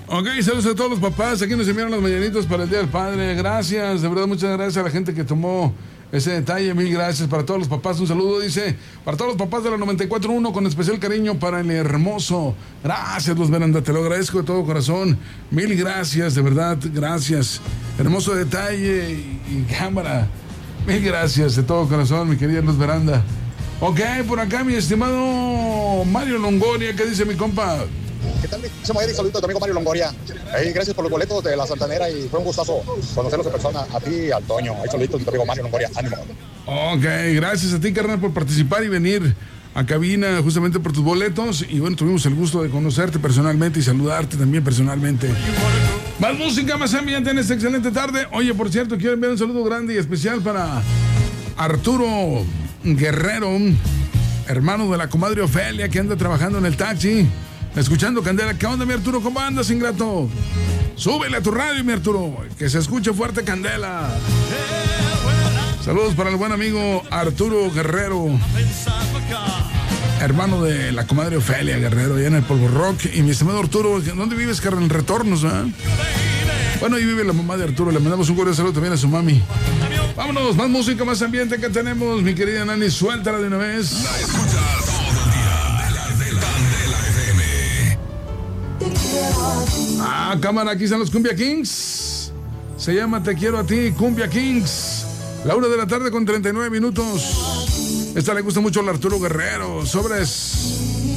Ok, saludos a todos los papás. Aquí nos enviaron los mañanitos para el Día del Padre. Gracias, de verdad, muchas gracias a la gente que tomó ese detalle. Mil gracias para todos los papás. Un saludo, dice, para todos los papás de la 94.1, con especial cariño para el hermoso. Gracias, Luz Veranda, te lo agradezco de todo corazón. Mil gracias, de verdad, gracias. Hermoso detalle y cámara. Mil gracias de todo corazón, mi querida Luz Veranda. Ok, por acá mi estimado Mario Longoria, ¿qué dice mi compa? ¿Qué tal, mi saludito a tu amigo Mario Longoria? Hey, gracias por los boletos de la Santanera y fue un gustazo conocerlos en persona, a ti y al Toño. Ahí saluditos de tu amigo Mario Longoria, ánimo. Ok, gracias a ti, carnal, por participar y venir a cabina justamente por tus boletos. Y bueno, tuvimos el gusto de conocerte personalmente y saludarte también personalmente. Más música, más ambiente en esta excelente tarde. Oye, por cierto, quiero enviar un saludo grande y especial para Arturo Guerrero, hermano de la comadre Ofelia, que anda trabajando en el taxi, escuchando Candela. ¿Qué onda, mi Arturo? ¿Cómo andas, ingrato? Súbele a tu radio, mi Arturo, que se escuche fuerte Candela. Saludos para el buen amigo Arturo Guerrero, hermano de la comadre Ofelia Guerrero, allá en el Polvo Rock. Y mi estimado Arturo, ¿dónde vives, carnal? En Retornos, ¿eh? Bueno, ahí vive la mamá de Arturo. Le mandamos un cordial saludo también a su mami. Vámonos, más música, más ambiente que tenemos, mi querida Nani. Suéltala de una vez. La escuchas todo el día de la FM. Ah, cámara, aquí están los Cumbia Kings. Se llama Te Quiero a Ti, Cumbia Kings. La 1 de la tarde con 39 minutos. Esta le gusta mucho al Arturo Guerrero. Sobres.